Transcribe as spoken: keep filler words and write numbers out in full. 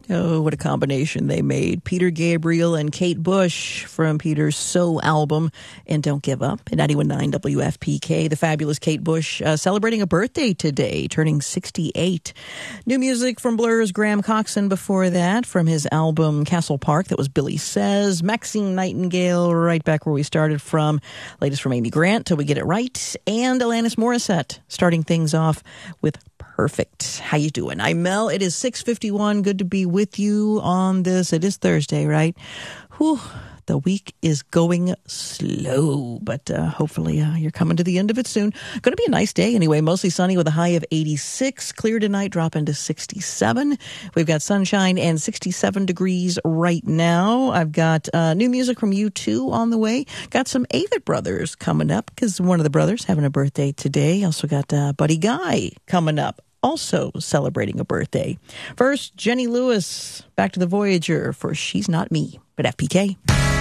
Oh, what a combination they made. Peter Gabriel and Kate Bush from Peter's So album, And Don't Give Up, at ninety-one point nine W F P K. The fabulous Kate Bush uh, celebrating a birthday today, turning sixty-eight. New music from Blur's Graham Coxon before that, from his album Castle Park. That was Billy Says. Maxine Nightingale, right back where we started from. Latest from Amy Grant, Till We Get It Right. And Alanis Morissette, starting things off with Perfect. How you doing? I'm Mel. It is six fifty-one. Good to be with you on this. It is Thursday, right? Whew. The week is going slow, but uh, hopefully uh, you're coming to the end of it soon. Going to be a nice day anyway. Mostly sunny with a high of eighty-six. Clear tonight, drop into sixty-seven. We've got sunshine and sixty-seven degrees right now. I've got uh, new music from U two on the way. Got some Avett Brothers coming up because one of the brothers having a birthday today. Also got uh, Buddy Guy coming up, also celebrating a birthday. First, Jenny Lewis, back to the Voyager for She's Not Me, but F P K.